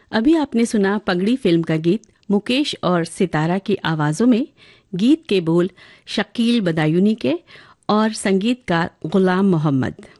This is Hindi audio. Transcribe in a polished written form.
अभी आपने सुना पगड़ी फिल्म का गीत मुकेश और सितारा की आवाजों में। गीत के बोल शकील बदायूनी के और संगीतकार गुलाम मोहम्मद।